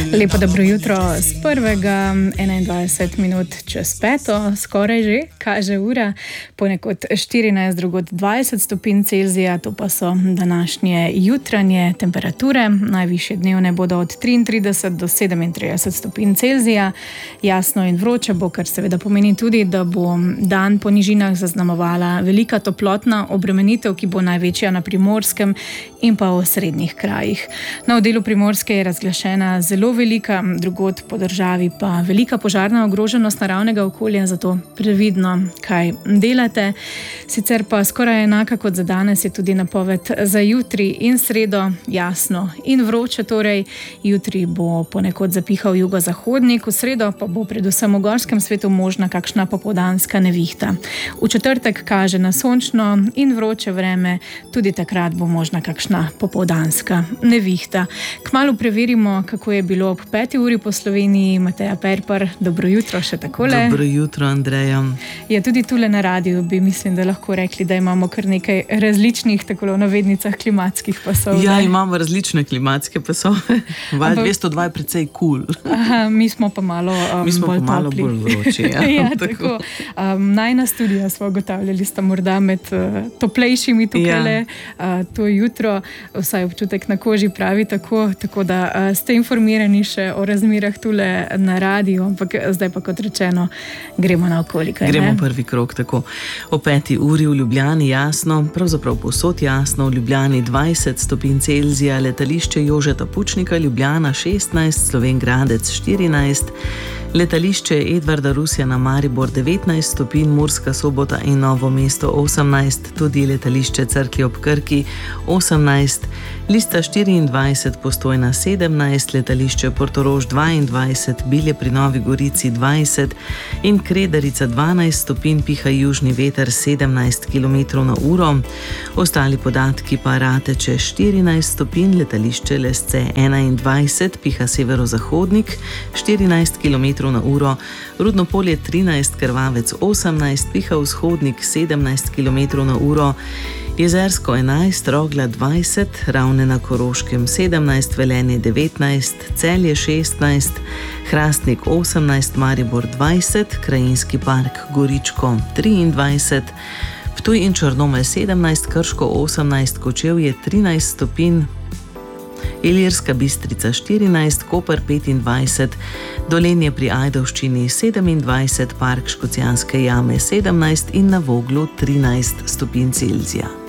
Lepo dobro jutro z 21 minut čez 5, skoraj že, kaže ura, ponekod 14, drugod 20 stopinj Celzija, to pa so današnje jutranje temperature, najvišje dnevne bodo od 33 do 37 stopinj Celzija, jasno in vroče bo, kar seveda pomeni tudi, da bo dan po nižinah zaznamovala velika toplotna obremenitev, ki bo največja na Primorskem in pa v srednjih krajih. Na delu Primorske je razglašena zelo velika, drugod po državi pa velika požarna ogroženost naravnega okolja, zato previdno, kaj delate. Sicer pa skoraj enaka kot za danes je tudi napoved za jutri in sredo, jasno in vroče, torej jutri bo ponekod zapihal jugozahodnik, v sredo pa bo predvsem v gorskem svetu možna kakšna popoldanska nevihta. V četrtek kaže na sončno in vroče vreme, tudi takrat bo možna kakšna popoldanska nevihta. Kmalu preverimo, kako je bilo ob 5. uri po Sloveniji. Mateja Perpar, dobro jutro še takole. Dobro jutro, Andreja. Ja, tudi tule na radiju bi mislim, da lahko rekli, da imamo kar nekaj različnih, tako v navednicah, klimatskih pasov. Ja, imamo različne klimatske pasove. Val 202 je precej cool. Aha, mi smo pa malo bolj vroči. Ja, tako. Najna studija smo ugotavljali, sta morda med toplejšimi tukaj to jutro, vsaj občutek na koži pravi tako da ste informirani še o razmerah tule na radiju, ampak zdaj pa, kot rečeno, gremo naokoli. Gremo prvi krog, tako. O 5. uri v Ljubljani jasno, pravzaprav povsod jasno, v Ljubljani 20 stopinj Celzija, letališče Jožeta Pučnika, Ljubljana 16, Slovenj Gradec 14, letališče Edvarda Rusjana Maribor 19 stopinj, Murska Sobota in Novo mesto 18, tudi letališče Cerklje ob Krki 18, Lista 24, Postojna 17, letališče Portorož 22, Bilje pri Novi Gorici 20 in Kredarica 12 stopinj, piha južni veter 17 km/h. Ostali podatki pa Rateče 14 stopinj, letališče Lesce 21, piha severozahodnik 14 km/h, Rudno Polje 13, Krvavec 18, piha vzhodnik 17 km/h, Jezersko 11, Rogla 20, Ravne na Koroškem 17, Velenje 19, Celje 16, Hrastnik 18, Maribor 20, Krajinski park Goričko 23, Ptuj in Črnomelj 17, Krško 18, Kočevje 13 stopinj, Ilirska Bistrica 14, Koper 25, Dolenje pri Ajdovščini 27, Park Škocjanske jame 17 in na Voglu 13 stopinj Celzija.